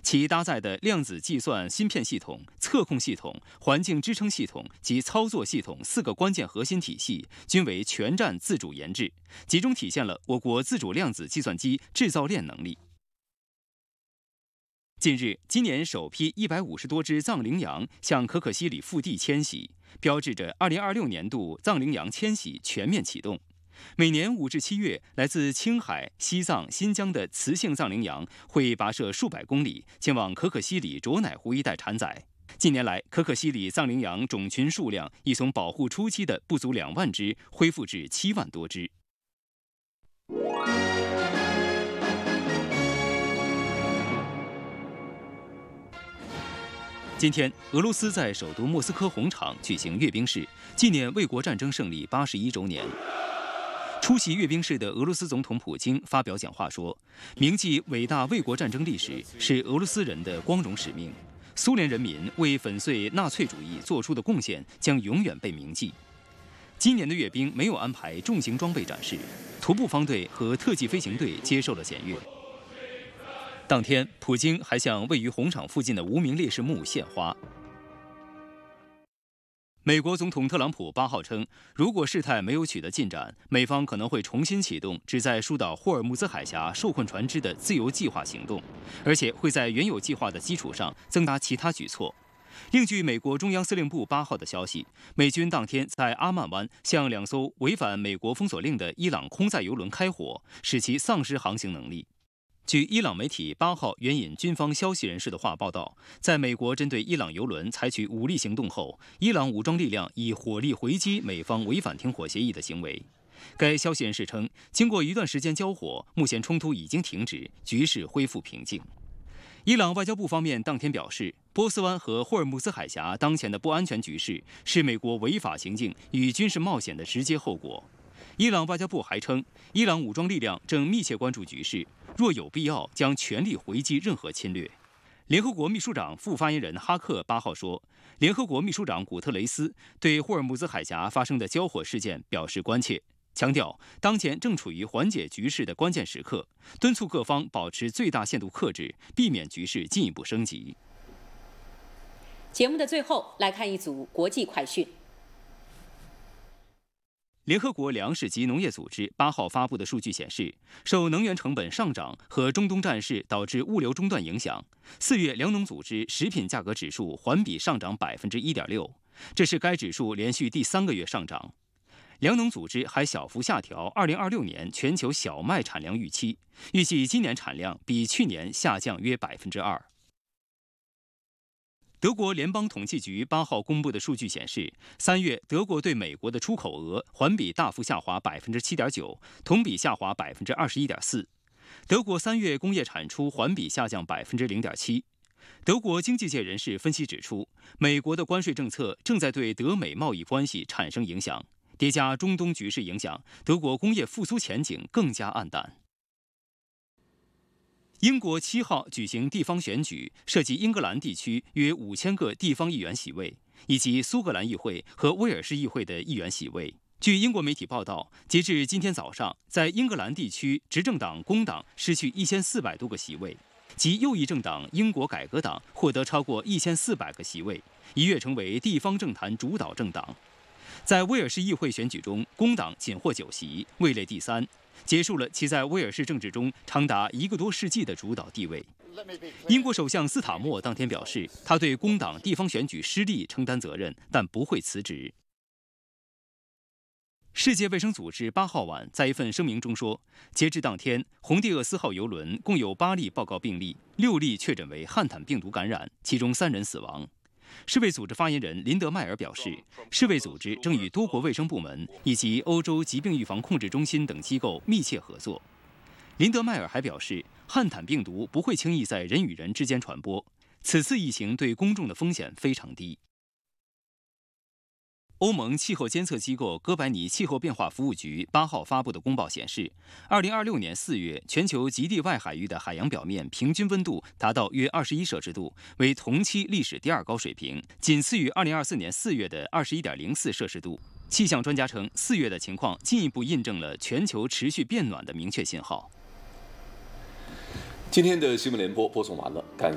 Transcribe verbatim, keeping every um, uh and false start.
其搭载的量子计算芯片系统、测控系统、环境支撑系统及操作系统四个关键核心体系均为全站自主研制，集中体现了我国自主量子计算机制造链能力。近日，今年首批一百五十多只藏羚羊向可可西里腹地迁徙，标志着二零二六年度藏羚羊迁徙全面启动。每年五至七月，来自青海、西藏、新疆的雌性藏羚羊会跋涉数百公里，前往可可西里卓乃湖一带产崽。近年来，可可西里藏羚羊种群数量已从保护初期的不足两万只，恢复至七万多只。今天，俄罗斯在首都莫斯科红场举行阅兵式，纪念卫国战争胜利八十一周年。出席阅兵式的俄罗斯总统普京发表讲话说：“铭记伟大卫国战争历史是俄罗斯人的光荣使命，苏联人民为粉碎纳粹主义做出的贡献将永远被铭记。”今年的阅兵没有安排重型装备展示，徒步方队和特技飞行队接受了检阅。当天，普京还向位于红场附近的无名烈士墓献花。美国总统特朗普八号称，如果事态没有取得进展，美方可能会重新启动旨在疏导霍尔木兹海峡受困船只的自由计划行动，而且会在原有计划的基础上增加其他举措。另据美国中央司令部八号的消息，美军当天在阿曼湾向两艘违反美国封锁令的伊朗空载油轮开火，使其丧失航行能力。据伊朗媒体八号援引军方消息人士的话报道，在美国针对伊朗油轮采取武力行动后，伊朗武装力量以火力回击美方违反停火协议的行为。该消息人士称，经过一段时间交火，目前冲突已经停止，局势恢复平静。伊朗外交部方面当天表示，波斯湾和霍尔木兹海峡当前的不安全局势是美国违法行径与军事冒险的直接后果。伊朗外交部还称，伊朗武装力量正密切关注局势，若有必要，将全力回击任何侵略。联合国秘书长副发言人哈克八号说，联合国秘书长古特雷斯对霍尔木兹海峡发生的交火事件表示关切，强调当前正处于缓解局势的关键时刻，敦促各方保持最大限度克制，避免局势进一步升级。 节目的最后，来看一组国际快讯。 联合国粮食及农业组织八号发布的数据显示，受能源成本上涨和中东战事导致物流中断影响，四月粮农组织食品价格指数环比上涨百分之一点六，这是该指数连续第三个月上涨。粮农组织还小幅下调二零二六年全球小麦产量预期，预计今年产量比去年下降约百分之二。德国联邦统计局八号公布的数据显示，三月德国对美国的出口额环比大幅下滑百分之七点九，同比下滑百分之二十一点四。德国三月工业产出环比下降百分之零点七。德国经济界人士分析指出，美国的关税政策正在对德美贸易关系产生影响，叠加中东局势影响，德国工业复苏前景更加暗淡。英国七号举行地方选举，涉及英格兰地区约五千个地方议员席位，以及苏格兰议会和威尔士议会的议员席位。据英国媒体报道，截至今天早上，在英格兰地区，执政党工党失去一千四百多个席位，及右翼政党英国改革党获得超过一千四百个席位，一跃成为地方政坛主导政党。在威尔士议会选举中，工党仅获九席，位列第三，结束了其在威尔士政治中长达一个多世纪的主导地位。英国首相斯塔默当天表示，他对工党地方选举失利承担责任，但不会辞职。世界卫生组织八号晚在一份声明中说，截至当天，红地厄斯号邮轮共有八例报告病例，六例确诊为汉坦病毒感染，其中三人死亡。世卫组织发言人林德迈尔表示，世卫组织正与多国卫生部门以及欧洲疾病预防控制中心等机构密切合作。林德迈尔还表示，汉坦病毒不会轻易在人与人之间传播，此次疫情对公众的风险非常低。欧盟气候监测机构哥白尼气候变化服务局八号发布的公报显示，二零二六年四月全球极地外海域的海洋表面平均温度达到约二十一摄氏度，为同期历史第二高水平，仅次于二零二四年四月的二十一点零四摄氏度。气象专家称，四月的情况进一步印证了全球持续变暖的明确信号。 今天的新闻联播播送完了，感谢。